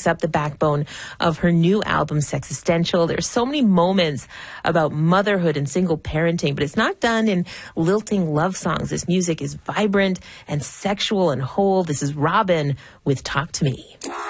makes up the backbone of her new album, Sexistential. There's so many moments about motherhood and single parenting, but it's not done in lilting love songs. This music is vibrant and sexual and whole. This is Robyn with Talk to Me.